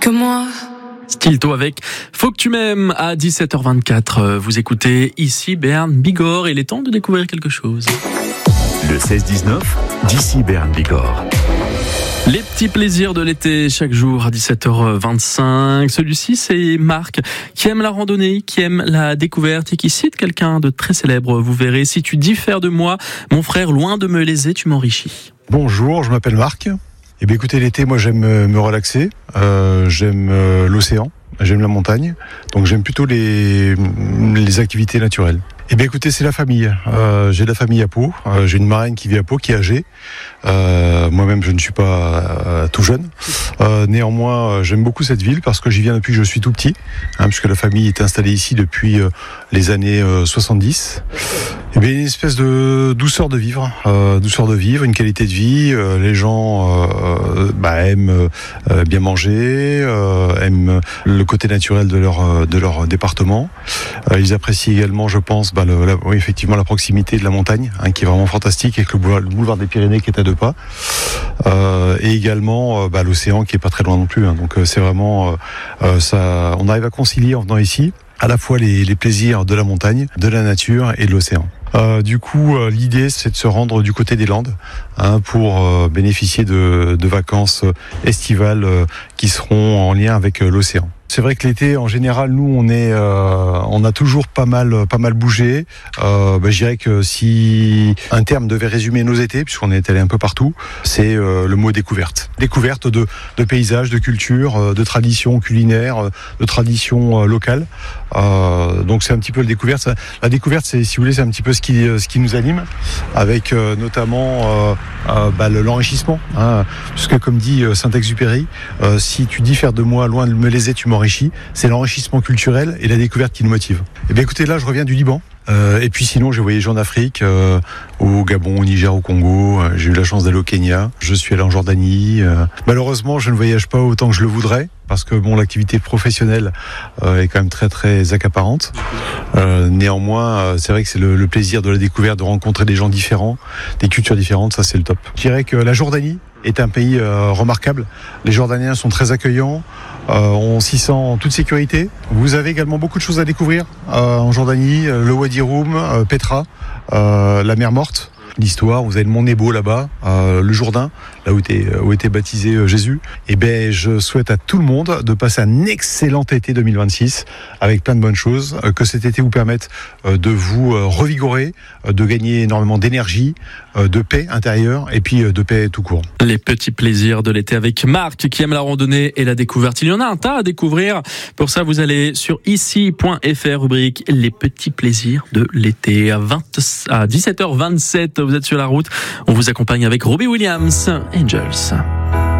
que moi. Stilto avec Faut que tu m'aimes à 17h24. Vous écoutez ici Bern Bigorre. Il est temps de découvrir quelque chose. Le 16-19, d'ici Bern Bigorre. Les petits plaisirs de l'été chaque jour à 17h25. Celui-ci, c'est Marc qui aime la randonnée, qui aime la découverte et qui cite quelqu'un de très célèbre. Vous verrez, si tu diffères de moi, mon frère, loin de me léser, tu m'enrichis. Bonjour, je m'appelle Marc. Eh bien, écoutez, l'été, moi, j'aime me relaxer. J'aime l'océan. J'aime la montagne. Donc, j'aime plutôt les activités naturelles. Eh bien, écoutez, c'est la famille. J'ai de la famille à Pau. J'ai une marraine qui vit à Pau, qui est âgée. Moi-même, je ne suis pas tout jeune. Néanmoins, j'aime beaucoup cette ville parce que j'y viens depuis que je suis tout petit, puisque la famille est installée ici depuis les années 70. Eh bien, une espèce de douceur de vivre, une qualité de vie. Les gens aiment bien manger, aiment le côté naturel de leur département. Ils apprécient également, je pense, effectivement, la proximité de la montagne, qui est vraiment fantastique, avec le boulevard des Pyrénées qui est à 2 pas, et également l'océan qui est pas très loin non plus. Donc c'est vraiment ça. On arrive à concilier en venant ici à la fois les plaisirs de la montagne, de la nature et de l'océan. Du coup, l'idée, c'est de se rendre du côté des Landes pour bénéficier de vacances estivales qui seront en lien avec l'océan. C'est vrai que l'été, en général, nous, on a toujours pas mal bougé. Je dirais que si un terme devait résumer nos étés, puisqu'on est allé un peu partout, c'est le mot découverte. Découverte de paysages, de cultures, de traditions culinaires, de traditions locales. Donc c'est un petit peu la découverte. La découverte, c'est, si vous voulez, c'est un petit peu ce qui nous anime, avec notamment l'enrichissement. Puisque comme dit Saint-Exupéry, si tu diffères de moi, loin de me léser, tu m'enrichis. C'est l'enrichissement culturel et la découverte qui nous motive. Eh bien écoutez, là je reviens du Liban. Et puis sinon j'ai voyagé en Afrique, au Gabon, au Niger, au Congo. J'ai eu la chance d'aller au Kenya. Je suis allé en Jordanie. Malheureusement, je ne voyage pas autant que je le voudrais parce que l'activité professionnelle est quand même très très accaparante. Néanmoins, c'est vrai que c'est le plaisir de la découverte, de rencontrer des gens différents, des cultures différentes. Ça, c'est le top. Je dirais que la Jordanie est un pays remarquable. Les Jordaniens sont très accueillants. On s'y sent en toute sécurité. Vous avez également beaucoup de choses à découvrir en Jordanie. Le Wadi Rum, Petra, la mer Morte, l'histoire. Vous avez le mont Nebo là-bas, le Jourdain, là où était baptisé Jésus. Et je souhaite à tout le monde de passer un excellent été 2026 avec plein de bonnes choses. Que cet été vous permette de vous revigorer, de gagner énormément d'énergie, de paix intérieure et puis de paix tout court. Les petits plaisirs de l'été avec Marc qui aime la randonnée et la découverte. Il y en a un tas à découvrir. Pour ça, vous allez sur ici.fr, rubrique Les petits plaisirs de l'été. À 17h27, vous êtes sur la route. On vous accompagne avec Robbie Williams, Angels.